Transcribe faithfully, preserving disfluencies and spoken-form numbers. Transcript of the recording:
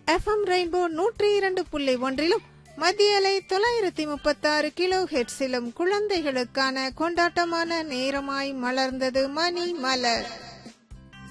FM rainbow நூற்றி இரண்டு புள்ளி ஒன்றிலும் மத்தியலை தொள்ளாயிரத்தி முப்பத்தி ஆறு கிலோ ஹெட்ஸிலும் குழந்தைகளுக்கான கொண்டாட்டமான நேரமாய் மலர்ந்தது மணி மலர்.